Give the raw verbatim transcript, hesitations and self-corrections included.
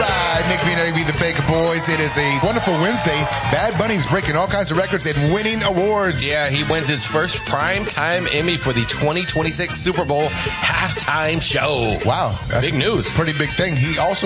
right, Nick Vianelli, the Baker Boys. It is a wonderful Wednesday. Bad Bunny's breaking all kinds of records and winning awards. Yeah, he wins his first primetime Emmy for the twenty twenty-six Super Bowl halftime show. Wow. That's big news. Pretty big thing. He also